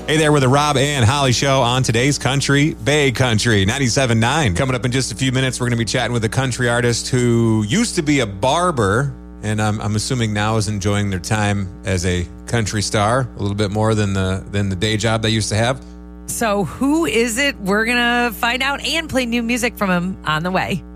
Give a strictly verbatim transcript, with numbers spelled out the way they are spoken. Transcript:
Hey there with the Rob and Holly Show on today's Country Bay Country ninety-seven point nine. Coming up in just a few minutes, we're going to be chatting with a country artist who used to be a barber, and I'm, I'm assuming now is enjoying their time as a country star a little bit more than the than the day job they used to have. So who is it? We're going to find out and play new music from him on the way.